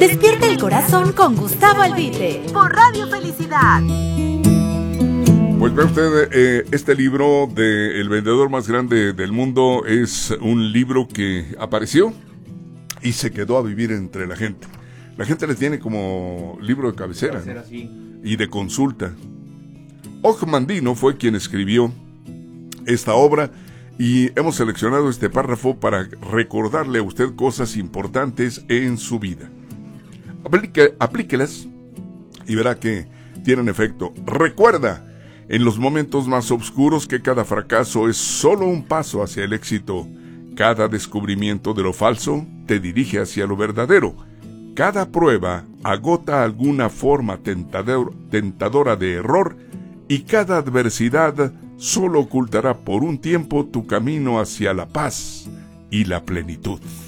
Despierta el corazón con Gustavo Albite por Radio Felicidad. Pues ve usted, este libro de El vendedor más grande del mundo es un libro que apareció y se quedó a vivir entre la gente. La gente le tiene como libro de cabecera, ¿no? Sí. Y de consulta. Og Mandino fue quien escribió esta obra y hemos seleccionado este párrafo para recordarle a usted cosas importantes en su vida. Aplíquelas y verá que tienen efecto. Recuerda, en los momentos más oscuros, que cada fracaso es solo un paso hacia el éxito. Cada descubrimiento de lo falso te dirige hacia lo verdadero. Cada prueba agota alguna forma tentadora de error y cada adversidad solo ocultará por un tiempo tu camino hacia la paz y la plenitud.